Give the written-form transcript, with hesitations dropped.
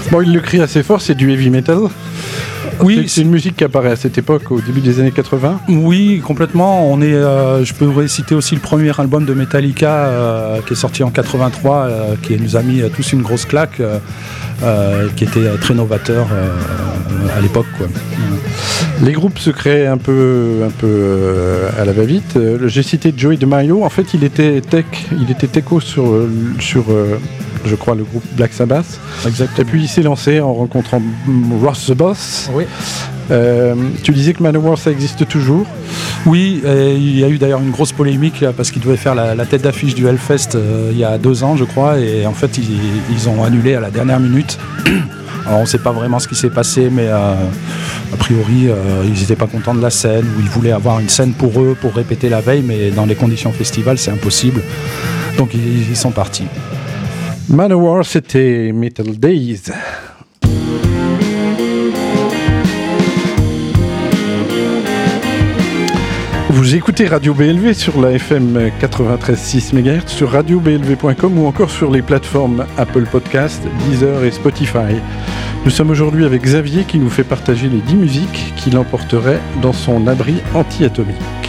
Bon, il le crie assez fort, c'est du heavy metal. Oui, c'est une musique qui apparaît à cette époque, au début des années 80. Oui, complètement. Je pourrais citer aussi le premier album de Metallica qui est sorti en 83, qui nous a mis tous une grosse claque, qui était très novateur à l'époque, quoi. Les groupes se créaient un peu à la va-vite. J'ai cité Joey DeMaio. En fait, il était techo sur je crois, le groupe Black Sabbath. Exactement. Et puis il s'est lancé en rencontrant Ross the Boss. Oui. Tu disais que Manowar, ça existe toujours. Oui, il y a eu d'ailleurs une grosse polémique parce qu'ils devaient faire la tête d'affiche du Hellfest il y a 2 ans, je crois, et en fait ils ont annulé à la dernière minute. Alors on ne sait pas vraiment ce qui s'est passé, mais a priori ils n'étaient pas contents de la scène, ou ils voulaient avoir une scène pour eux pour répéter la veille, mais dans les conditions festival c'est impossible, donc ils sont partis. Manowar, c'était Metal Days. Vous écoutez Radio BLV sur la FM 93.6 MHz, sur radioblv.com ou encore sur les plateformes Apple Podcast, Deezer et Spotify. Nous sommes aujourd'hui avec Xavier qui nous fait partager les 10 musiques qu'il emporterait dans son abri anti-atomique.